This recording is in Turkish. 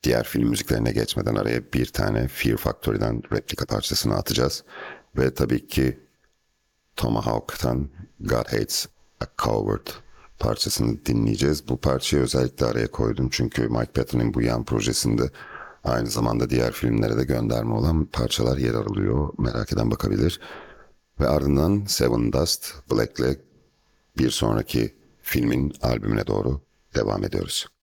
diğer film müziklerine geçmeden araya bir tane Fear Factory'den replika parçasını atacağız. Ve tabii ki Tomahawk'tan God Hates a Coward parçasını dinleyeceğiz. Bu parçayı özellikle araya koydum çünkü Mike Patton'ın bu yan projesinde aynı zamanda diğer filmlere de gönderme olan parçalar yer alıyor. Merak eden bakabilir. Ve ardından Seven Dust Black'le bir sonraki filmin albümüne doğru devam ediyoruz.